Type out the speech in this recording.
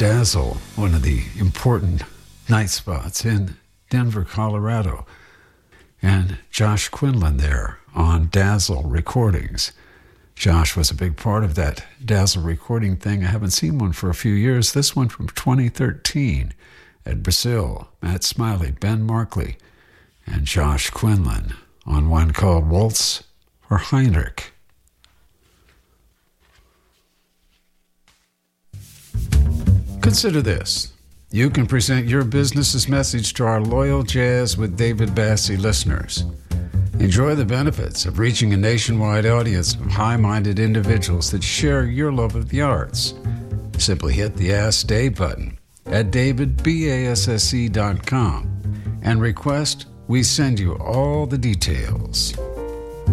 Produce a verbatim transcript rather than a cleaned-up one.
Dazzle, one of the important night spots in Denver, Colorado. And Josh Quinlan there on Dazzle Recordings. Josh was a big part of that Dazzle recording thing. I haven't seen one for a few years. This one from twenty thirteen at Brazil. Matt Smiley, Ben Markley, and Josh Quinlan on one called Waltz for Heinrich. Consider this. You can present your business's message to our loyal Jazz with David Bassie listeners. Enjoy the benefits of reaching a nationwide audience of high-minded individuals that share your love of the arts. Simply hit the Ask Dave button at david basse dot com and request we send you all the details.